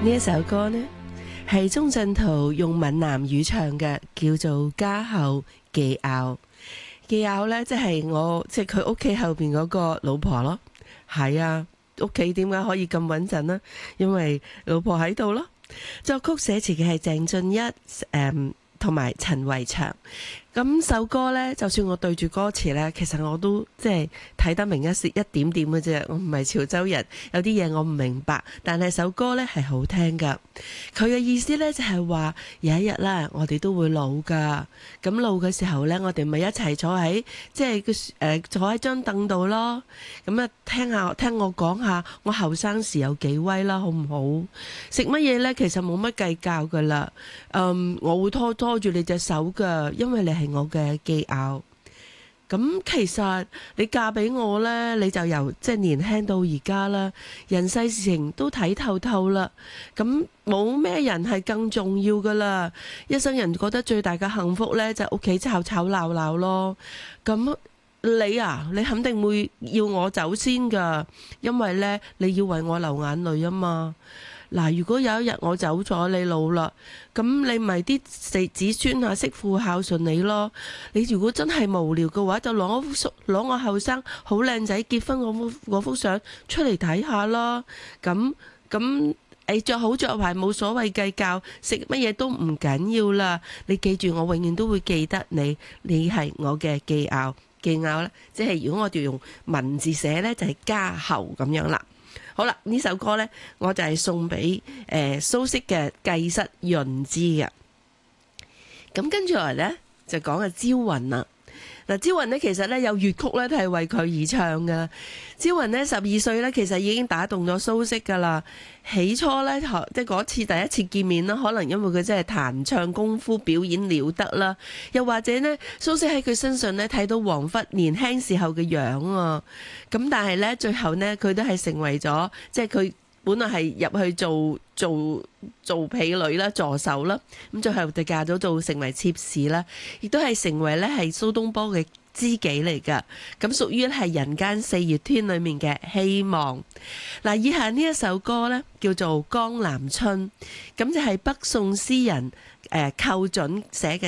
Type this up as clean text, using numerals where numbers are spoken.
呢一首歌呢，係鍾鎮濤用閩南語唱嘅，叫做《家後記拗》。記拗呢，即係佢屋企後邊嗰個老婆咯。係啊，屋企點解可以咁穩陣呢？因為老婆喺度咯。作曲寫詞嘅係鄭俊一，同埋陳維祥。咁首歌呢，就算我對住歌詞呢，其實我都即係睇得明一點點嘅啫。我唔係潮州人，有啲嘢我唔明白，但係首歌呢係好聽噶。佢嘅意思呢，就係話有一日啦，我哋都會老噶。咁老嘅時候呢，我哋咪一齊坐喺坐喺張凳度咯。咁啊，聽我講下我後生時有幾威啦，好唔好？食乜嘢呢？其實冇乜計較噶啦。我會拖住你隻手噶，因為你係我嘅記拗。咁其實你嫁俾我呢，你就由年輕到而家啦，人世事情都睇透透啦。咁冇咩人係更重要噶啦。一生人覺得最大嘅幸福呢，就屋企吵吵鬧鬧咯。咁你肯定會要我走先噶，因為呢，你要為我流眼淚啊嘛。嗱，如果有一日我走咗，你老啦，咁你咪啲子孫啊媳婦孝順你咯。你如果真係無聊嘅話，就攞我後生好靚仔結婚嗰幅相出嚟睇下咯。咁着好着壞冇所謂計較，食乜嘢都唔緊要啦。你記住，我永遠都會記得你係我嘅記拗。記拗呢，即係如果我哋用文字寫呢，就係家後咁樣啦。好啦，呢首歌呢，我就係送俾蘇軾嘅繼室潤之嘅。咁跟住嚟呢，就講下招雲啦。嗱，招雲呢，其實呢，有粵曲呢，都係為佢而唱嘅。招雲呢，12歲呢，其實已經打動咗蘇軾噶啦。起初呢，即係嗰次第一次見面啦，可能因為佢真係彈唱功夫表演了得啦，又或者呢，蘇軾喺佢身上呢，睇到王弗年輕時候嘅樣啊。咁但係呢，最後呢，佢都係成為咗，即係佢本來係入去做婢女啦、助手啦，咁最後就嫁咗成為妾侍啦，亦都係成為咧係蘇東坡嘅知己嚟噶，咁屬於係人間四月天裏面嘅希望。嗱，以下呢一首歌呢，叫做《江南春》，咁就係北宋詩人寇準寫嘅。